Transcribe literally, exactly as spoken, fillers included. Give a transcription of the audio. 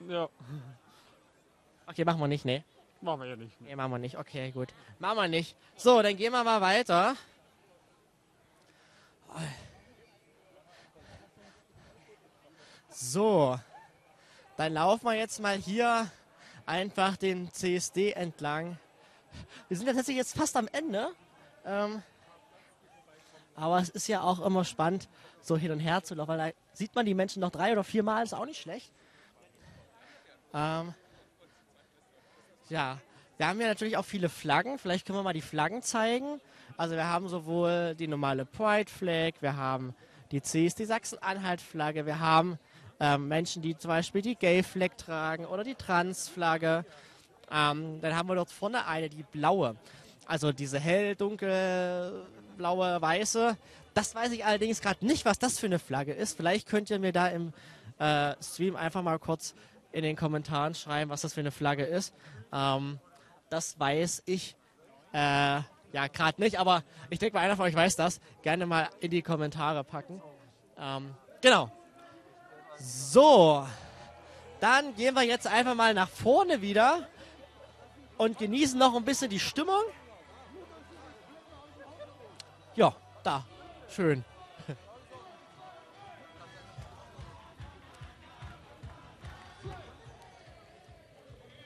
Ja, Okay, machen wir nicht, ne? machen wir ja nicht. Nee, machen wir nicht. Okay, gut. Machen wir nicht. So, dann gehen wir mal weiter. So, dann laufen wir jetzt mal hier einfach den C S D entlang. Wir sind ja tatsächlich jetzt fast am Ende. Ähm, aber es ist ja auch immer spannend, so hin und her zu laufen, weil da sieht man die Menschen noch drei oder vier Mal, ist auch nicht schlecht. Ähm, ja, wir haben ja natürlich auch viele Flaggen. Vielleicht können wir mal die Flaggen zeigen. Also wir haben sowohl die normale Pride Flag, wir haben die C S D Sachsen-Anhalt-Flagge, wir haben ähm, Menschen, die zum Beispiel die Gay Flag tragen oder die Trans-Flagge. Ähm, dann haben wir dort vorne eine, die blaue. Also diese hell, dunkel, blaue, weiße. Das weiß ich allerdings gerade nicht, was das für eine Flagge ist. Vielleicht könnt ihr mir da im äh, Stream einfach mal kurz in den Kommentaren schreiben, was das für eine Flagge ist. Ähm, das weiß ich äh, ja gerade nicht, aber ich denke mal, einer von euch weiß das. Gerne mal in die Kommentare packen. Ähm, genau. So, dann gehen wir jetzt einfach mal nach vorne wieder und genießen noch ein bisschen die Stimmung. Ja, da. Schön.